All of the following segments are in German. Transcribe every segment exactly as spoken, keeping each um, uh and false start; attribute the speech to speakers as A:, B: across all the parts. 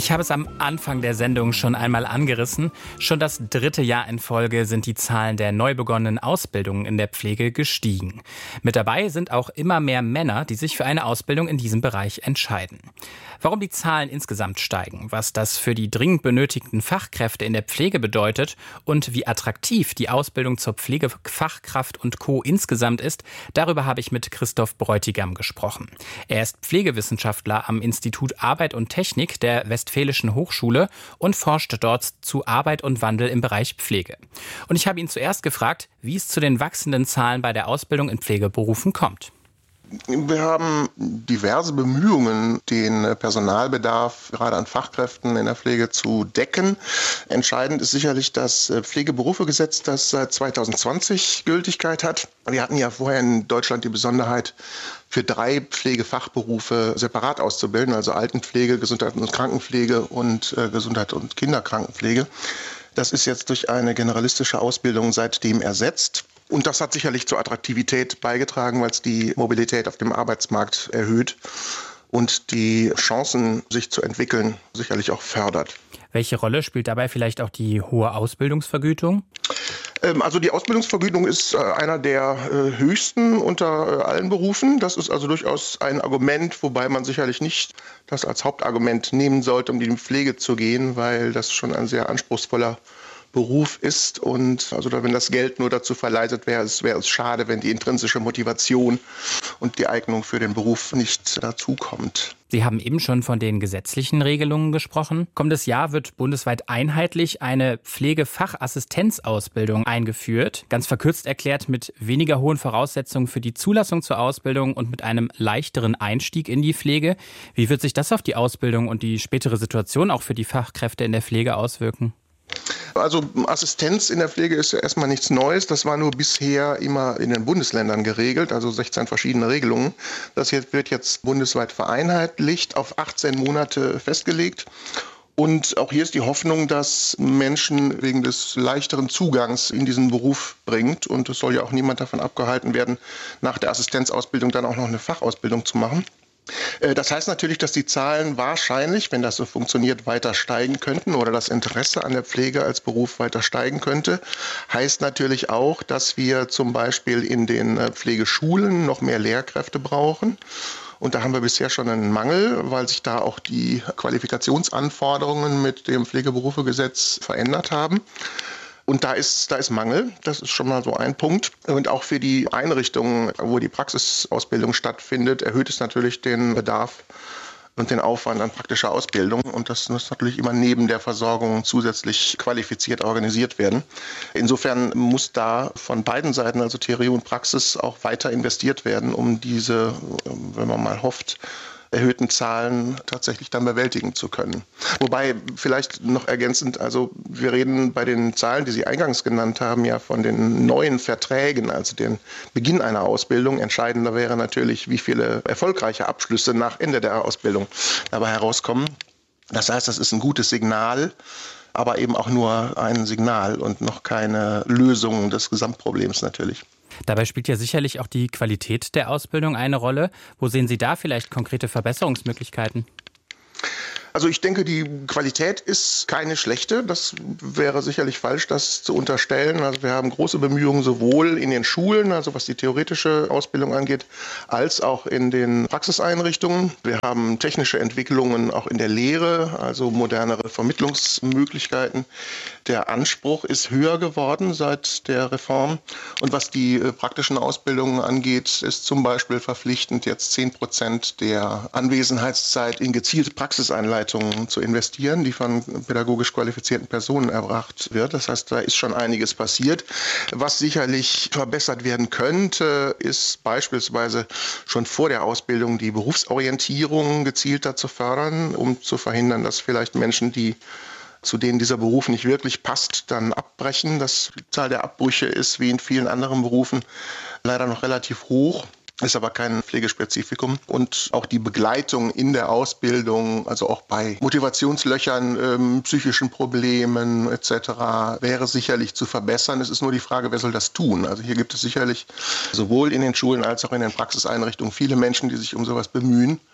A: Ich habe es am Anfang der Sendung schon einmal angerissen. Schon das dritte Jahr in Folge sind die Zahlen der neu begonnenen Ausbildungen in der Pflege gestiegen. Mit dabei sind auch immer mehr Männer, die sich für eine Ausbildung in diesem Bereich entscheiden. Warum die Zahlen insgesamt steigen, was das für die dringend benötigten Fachkräfte in der Pflege bedeutet und wie attraktiv die Ausbildung zur Pflegefachkraft und Co. insgesamt ist, darüber habe ich mit Christoph Bräutigam gesprochen. Er ist Pflegewissenschaftler am Institut Arbeit und Technik der Westfälischen Hochschule und forscht dort zu Arbeit und Wandel im Bereich Pflege. Und ich habe ihn zuerst gefragt, wie es zu den wachsenden Zahlen bei der Ausbildung in Pflegeberufen kommt.
B: Wir haben diverse Bemühungen, den Personalbedarf gerade an Fachkräften in der Pflege zu decken. Entscheidend ist sicherlich das Pflegeberufegesetz, das seit zwanzig zwanzig Gültigkeit hat. Wir hatten ja vorher in Deutschland die Besonderheit, für drei Pflegefachberufe separat auszubilden, also Altenpflege, Gesundheit und Krankenpflege und äh, Gesundheit und Kinderkrankenpflege. Das ist jetzt durch eine generalistische Ausbildung seitdem ersetzt. Und das hat sicherlich zur Attraktivität beigetragen, weil es die Mobilität auf dem Arbeitsmarkt erhöht und die Chancen, sich zu entwickeln, sicherlich auch fördert.
A: Welche Rolle spielt dabei vielleicht auch die hohe Ausbildungsvergütung?
B: Also die Ausbildungsvergütung ist einer der höchsten unter allen Berufen. Das ist also durchaus ein Argument, wobei man sicherlich nicht das als Hauptargument nehmen sollte, um in die Pflege zu gehen, weil das schon ein sehr anspruchsvoller Beruf ist und also wenn das Geld nur dazu verleitet wäre, es wäre es schade, wenn die intrinsische Motivation und die Eignung für den Beruf nicht dazukommt.
A: Sie haben eben schon von den gesetzlichen Regelungen gesprochen. Kommendes Jahr wird bundesweit einheitlich eine Pflegefachassistenzausbildung eingeführt. Ganz verkürzt erklärt mit weniger hohen Voraussetzungen für die Zulassung zur Ausbildung und mit einem leichteren Einstieg in die Pflege. Wie wird sich das auf die Ausbildung und die spätere Situation auch für die Fachkräfte in der Pflege auswirken?
B: Also Assistenz in der Pflege ist ja erstmal nichts Neues. Das war nur bisher immer in den Bundesländern geregelt, also sechzehn verschiedene Regelungen. Das wird jetzt bundesweit vereinheitlicht, auf achtzehn Monate festgelegt. Und auch hier ist die Hoffnung, dass Menschen wegen des leichteren Zugangs in diesen Beruf bringt. Und es soll ja auch niemand davon abgehalten werden, nach der Assistenzausbildung dann auch noch eine Fachausbildung zu machen. Das heißt natürlich, dass die Zahlen wahrscheinlich, wenn das so funktioniert, weiter steigen könnten oder das Interesse an der Pflege als Beruf weiter steigen könnte. Heißt natürlich auch, dass wir zum Beispiel in den Pflegeschulen noch mehr Lehrkräfte brauchen. Und da haben wir bisher schon einen Mangel, weil sich da auch die Qualifikationsanforderungen mit dem Pflegeberufegesetz verändert haben. Und da ist, da ist Mangel, das ist schon mal so ein Punkt. Und auch für die Einrichtungen, wo die Praxisausbildung stattfindet, erhöht es natürlich den Bedarf und den Aufwand an praktischer Ausbildung. Und das muss natürlich immer neben der Versorgung zusätzlich qualifiziert organisiert werden. Insofern muss da von beiden Seiten, also Theorie und Praxis, auch weiter investiert werden, um diese, wenn man mal hofft, erhöhten Zahlen tatsächlich dann bewältigen zu können. Wobei vielleicht noch ergänzend, also wir reden bei den Zahlen, die Sie eingangs genannt haben, ja von den neuen Verträgen, also den Beginn einer Ausbildung. Entscheidender wäre natürlich, wie viele erfolgreiche Abschlüsse nach Ende der Ausbildung dabei herauskommen. Das heißt, das ist ein gutes Signal, aber eben auch nur ein Signal und noch keine Lösung des Gesamtproblems natürlich.
A: Dabei spielt ja sicherlich auch die Qualität der Ausbildung eine Rolle. Wo sehen Sie da vielleicht konkrete Verbesserungsmöglichkeiten?
B: Also ich denke, die Qualität ist keine schlechte. Das wäre sicherlich falsch, das zu unterstellen. Also wir haben große Bemühungen sowohl in den Schulen, also was die theoretische Ausbildung angeht, als auch in den Praxiseinrichtungen. Wir haben technische Entwicklungen auch in der Lehre, also modernere Vermittlungsmöglichkeiten. Der Anspruch ist höher geworden seit der Reform. Und was die praktischen Ausbildungen angeht, ist zum Beispiel verpflichtend, jetzt zehn Prozent der Anwesenheitszeit in gezielte Praxiseinleitungen zu investieren, die von pädagogisch qualifizierten Personen erbracht wird. Das heißt, da ist schon einiges passiert. Was sicherlich verbessert werden könnte, ist beispielsweise schon vor der Ausbildung die Berufsorientierung gezielter zu fördern, um zu verhindern, dass vielleicht Menschen, die zu denen dieser Beruf nicht wirklich passt, dann abbrechen. Das, die Zahl der Abbrüche ist wie in vielen anderen Berufen leider noch relativ hoch. Ist aber kein Pflegespezifikum. Und auch die Begleitung in der Ausbildung, also auch bei Motivationslöchern, ähm, psychischen Problemen et cetera, wäre sicherlich zu verbessern. Es ist nur die Frage, wer soll das tun? Also hier gibt es sicherlich sowohl in den Schulen als auch in den Praxiseinrichtungen viele Menschen, die sich um sowas bemühen.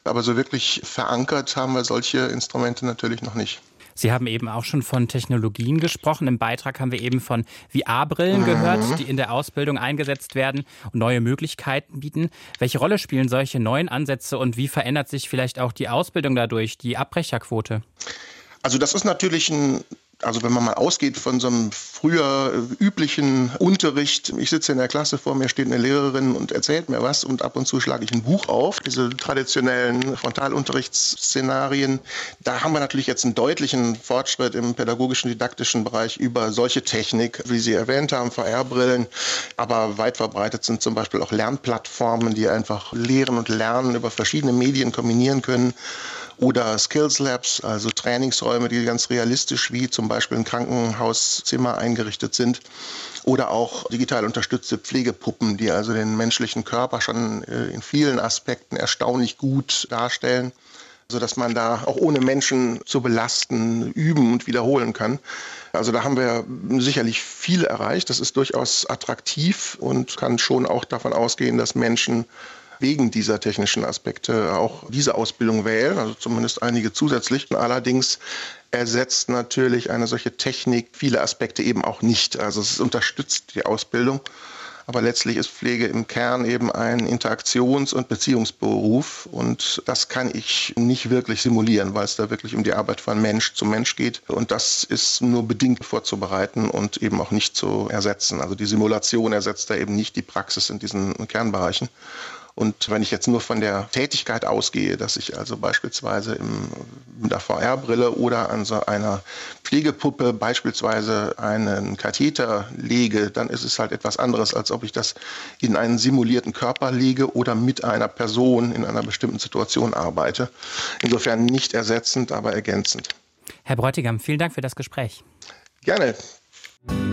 B: Aber so wirklich verankert haben wir solche Instrumente natürlich noch nicht.
A: Sie haben eben auch schon von Technologien gesprochen. Im Beitrag haben wir eben von V R-Brillen mhm. gehört, die in der Ausbildung eingesetzt werden und neue Möglichkeiten bieten. Welche Rolle spielen solche neuen Ansätze und wie verändert sich vielleicht auch die Ausbildung dadurch, die Abbrecherquote?
B: Also das ist natürlich ein Also wenn man mal ausgeht von so einem früher üblichen Unterricht, ich sitze in der Klasse, vor mir steht eine Lehrerin und erzählt mir was und ab und zu schlage ich ein Buch auf, diese traditionellen Frontalunterrichtsszenarien, da haben wir natürlich jetzt einen deutlichen Fortschritt im pädagogischen, didaktischen Bereich über solche Technik, wie Sie erwähnt haben, V R-Brillen, aber weit verbreitet sind zum Beispiel auch Lernplattformen, die einfach Lehren und Lernen über verschiedene Medien kombinieren können. Oder Skills Labs, also Trainingsräume, die ganz realistisch wie zum Beispiel ein Krankenhauszimmer eingerichtet sind. Oder auch digital unterstützte Pflegepuppen, die also den menschlichen Körper schon in vielen Aspekten erstaunlich gut darstellen, sodass man da auch ohne Menschen zu belasten üben und wiederholen kann. Also da haben wir sicherlich viel erreicht. Das ist durchaus attraktiv und kann schon auch davon ausgehen, dass Menschen wegen dieser technischen Aspekte auch diese Ausbildung wählen, also zumindest einige zusätzlich. Allerdings ersetzt natürlich eine solche Technik viele Aspekte eben auch nicht. Also es unterstützt die Ausbildung, aber letztlich ist Pflege im Kern eben ein Interaktions- und Beziehungsberuf und das kann ich nicht wirklich simulieren, weil es da wirklich um die Arbeit von Mensch zu Mensch geht und das ist nur bedingt vorzubereiten und eben auch nicht zu ersetzen. Also die Simulation ersetzt da eben nicht die Praxis in diesen Kernbereichen. Und wenn ich jetzt nur von der Tätigkeit ausgehe, dass ich also beispielsweise im, mit der V R-Brille oder an so einer Pflegepuppe beispielsweise einen Katheter lege, dann ist es halt etwas anderes, als ob ich das in einen simulierten Körper lege oder mit einer Person in einer bestimmten Situation arbeite. Insofern nicht ersetzend, aber ergänzend.
A: Herr Bräutigam, vielen Dank für das Gespräch.
B: Gerne.